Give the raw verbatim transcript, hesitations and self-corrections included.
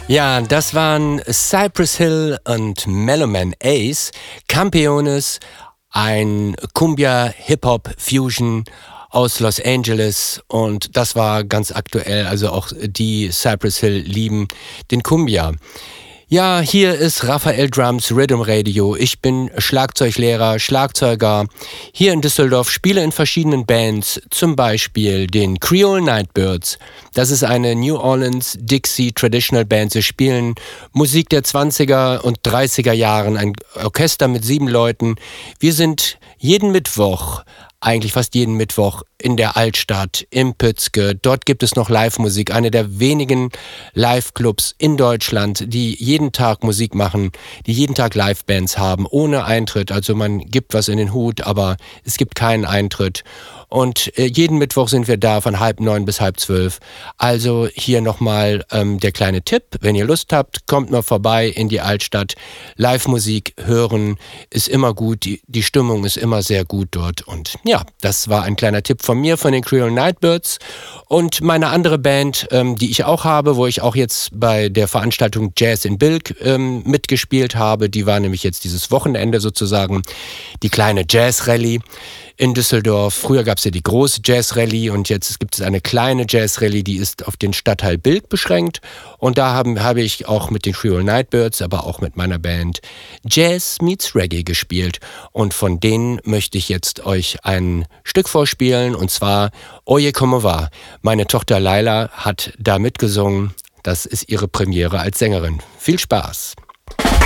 Ja, das waren Cypress Hill und Mellow-Man Ace, Campeones, ein Cumbia-Hip-Hop-Fusion aus Los Angeles, und das war ganz aktuell, also auch die Cypress Hill lieben den Cumbia. Ja, hier ist Raphael Drums Rhythm Radio. Ich bin Schlagzeuglehrer, Schlagzeuger hier in Düsseldorf, spiele in verschiedenen Bands, zum Beispiel den Creole Nightbirds. Das ist eine New Orleans Dixie Traditional Band. Sie spielen Musik der zwanziger und dreißiger Jahren, ein Orchester mit sieben Leuten. Wir sind jeden Mittwoch, eigentlich fast jeden Mittwoch, in der Altstadt, im Pützke. Dort gibt es noch Live-Musik, eine der wenigen Live-Clubs in Deutschland, die jeden Tag Musik machen, die jeden Tag Live-Bands haben, ohne Eintritt. Also man gibt was in den Hut, aber es gibt keinen Eintritt. Und äh, jeden Mittwoch sind wir da von halb neun bis halb zwölf. Also hier nochmal ähm, der kleine Tipp. Wenn ihr Lust habt, kommt mal vorbei in die Altstadt. Live-Musik hören ist immer gut. Die, die Stimmung ist immer sehr gut dort. Und ja, das war ein kleiner Tipp von mir, von den Creole Nightbirds. Und meine andere Band, ähm, die ich auch habe, wo ich auch jetzt bei der Veranstaltung Jazz in Bilk ähm, mitgespielt habe, die war nämlich jetzt dieses Wochenende sozusagen, die kleine Jazz-Rallye in Düsseldorf. Früher gab es ja die große Jazz-Rallye und jetzt gibt es eine kleine Jazz-Rallye, die ist auf den Stadtteil Bilk beschränkt. Und da habe habe ich auch mit den Creole Nightbirds, aber auch mit meiner Band Jazz Meets Reggae gespielt. Und von denen möchte ich jetzt euch ein Stück vorspielen, und zwar Oye Como Va. Meine Tochter Laila hat da mitgesungen. Das ist ihre Premiere als Sängerin. Viel Spaß!